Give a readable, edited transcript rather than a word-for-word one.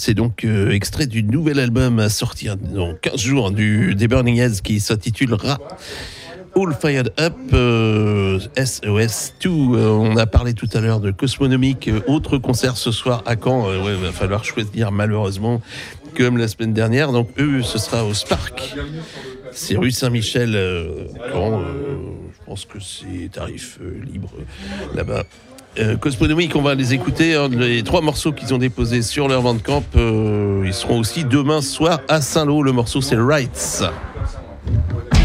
C'est donc extrait du nouvel album à sortir dans 15 jours des Burning Heads qui s'intitulera All Fired Up, SOS2. On a parlé tout à l'heure de Cosmonomic, autre concert ce soir à Caen. Il va falloir choisir malheureusement comme la semaine dernière. Donc eux, ce sera au Spark. C'est rue Saint-Michel, Caen. Je pense que c'est tarif libre là-bas. Cosmonomic, on va les écouter, les 3 morceaux qu'ils ont déposés sur leur Bandcamp, ils seront aussi demain soir à Saint-Lô. Le morceau c'est Rights.